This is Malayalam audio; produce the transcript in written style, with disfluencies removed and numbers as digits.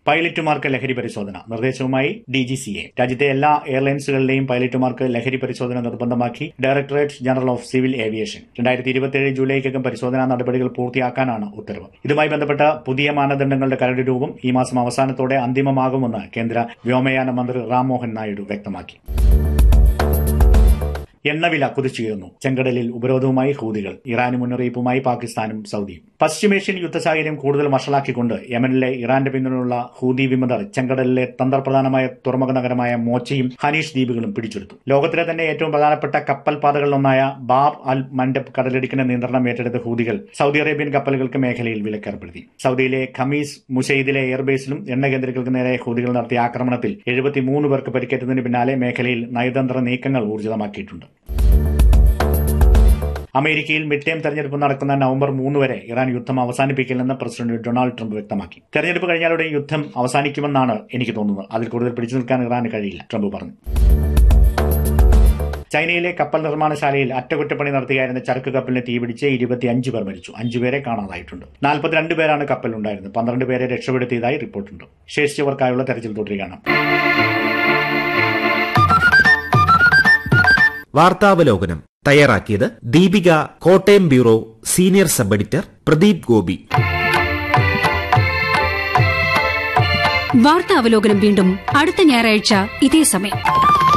പൈലറ്റുമാർക്ക് ലഹരി പരിശോധന നിർദ്ദേശവുമായി DGCA. രാജ്യത്തെ എല്ലാ എയർലൈൻസുകളിലെയും പൈലറ്റുമാർക്ക് ലഹരി പരിശോധന നിർബന്ധമാക്കി directorate general of civil aviation. 2027 ജൂലൈക്കകം പരിശോധനാ നടപടികൾ പൂർത്തിയാക്കാനാണ് ഉത്തരവ്. ഇതുമായി ബന്ധപ്പെട്ട പുതിയ മാനദണ്ഡങ്ങളുടെ കരട് രൂപം ഈ മാസം അവസാനത്തോടെ അന്തിമമാകുമെന്ന് കേന്ദ്ര വ്യോമയാന മന്ത്രി റാം മോഹൻ നായിഡു വ്യക്തമാക്കി. എണ്ണവില കുതിച്ചുയർന്നു. ചെങ്കടലിൽ ഉപരോധവുമായി ഹൂതികൾ. ഇറാന് മുന്നറിയിപ്പുമായി പാകിസ്ഥാനും സൌദിയും. പശ്ചിമേഷ്യൻ യുദ്ധസാഹചര്യം കൂടുതൽ വഷളാക്കിക്കൊണ്ട് യമനിലെ ഇറാന്റെ പിന്തുണയുള്ള ഹൂതി വിമതർ ചെങ്കടലിലെ തന്ത്രപ്രധാനമായ തുറമുഖ നഗരമായ മോച്ചയും ഹനീഷ് ദ്വീപുകളും പിടിച്ചെടുത്തു. ലോകത്തിലെ തന്നെ ഏറ്റവും പ്രധാനപ്പെട്ട കപ്പൽ പാതകളിലൊന്നായ ബാബ് അൽ മൻഡബ് കടലിടുക്കിന്റെ നിയന്ത്രണം ഏറ്റെടുത്ത ഹൂതികൾ സൌദി അറേബ്യൻ കപ്പലുകൾക്ക് മേഖലയിൽ വിലക്കേർപ്പെടുത്തി. സൌദിയിലെ ഖമീസ് മുഷൈദിലെ എയർബേസിലും എണ്ണ കേന്ദ്രങ്ങൾക്ക് നേരെ ഹൂതികൾ നടത്തിയ ആക്രമണത്തിൽ 73 പേർക്ക് പരിക്കേറ്റതിന് പിന്നാലെ മേഖലയിൽ നയതന്ത്ര നീക്കങ്ങൾ ഊർജിതമാക്കിയിട്ടുണ്ട്. അമേരിക്കയിൽ മിഡ് ടേം തെരഞ്ഞെടുപ്പ് നടക്കുന്ന നവംബർ 3 വരെ ഇറാൻ യുദ്ധം അവസാനിപ്പിക്കില്ലെന്ന് പ്രസിഡന്റ് ഡൊണാൾഡ് ട്രംപ് വ്യക്തമാക്കി. തെരഞ്ഞെടുപ്പ് കഴിഞ്ഞാലുടെ യുദ്ധം അവസാനിക്കുമെന്നാണ് എനിക്ക് തോന്നുന്നത്. അതിൽ കൂടുതൽ പിടിച്ചു നിൽക്കാൻ ഇറാന് കഴിയില്ല, ട്രംപ് പറഞ്ഞു. ചൈനയിലെ കപ്പൽ നിർമ്മാണശാലയിൽ അറ്റകുറ്റപ്പണി നടത്തുകയായിരുന്ന ചരക്ക് കപ്പലിന് തീപിടിച്ച് 25 പേർ മരിച്ചു. 5 പേരെ കാണാതായിട്ടുണ്ട്. 42 പേരാണ് കപ്പലിലുണ്ടായിരുന്നത്. 12 പേരെ രക്ഷപ്പെടുത്തിയതായി റിപ്പോർട്ടുണ്ട്. ശേഷിച്ചവർക്കായുള്ള തെരച്ചിൽ തുടരുകയാണ്. വാർത്താവലോകനം തയ്യാറാക്കിയത് Deepika, Kottayam bureau senior sub editor Pradeep Gopi. വാർത്താവലോകനം വീണ്ടും അടുത്ത ഞായറാഴ്ച ഇതേ സമയം.